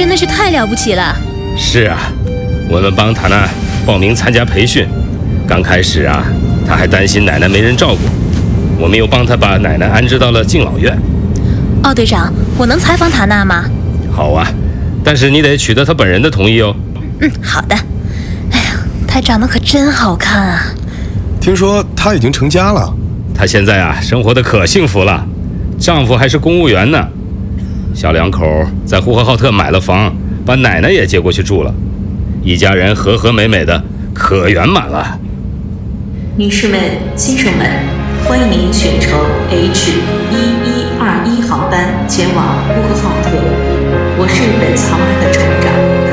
真的是太了不起了。 是啊，我们帮塔娜报名参加培训，刚开始啊，他还担心奶奶没人照顾，我们又帮他把奶奶安置到了敬老院。 奥队长，我能采访塔娜吗？ 好啊，但是你得取得他本人的同意哦。 好的。哎呀，她长得可真好看啊！ 听说她已经成家了。 她现在啊，生活的可幸福了，丈夫还是公务员呢。小两口在呼和浩特买了房，把奶奶也接过去住了，一家人和和美美的，可圆满了。 女士们、先生们，欢迎您选乘 H1121航班前往呼和浩特。我是本航班的乘务长。